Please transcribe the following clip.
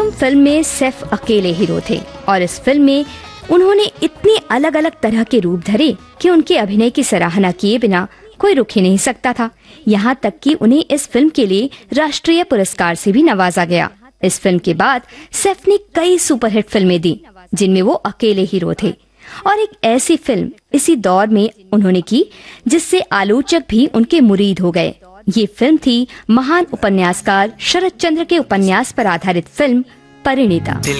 मासूम फिल्म में सैफ अकेले हीरो थे और इस फिल्म में उन्होंने इतने अलग अलग तरह के रूप धरे कि उनके अभिनय की सराहना किए बिना कोई रुक ही नहीं सकता था। यहाँ तक कि उन्हें इस फिल्म के लिए राष्ट्रीय पुरस्कार से भी नवाजा गया। इस फिल्म के बाद सैफ ने कई सुपरहिट फिल्में दी जिनमें वो अकेले हीरो थे और एक ऐसी फिल्म इसी दौर में उन्होंने की जिससे आलोचक भी उनके मुरीद हो गए। ये फिल्म थी महान उपन्यासकार शरद चंद्र के उपन्यास पर आधारित फिल्म परिणीता।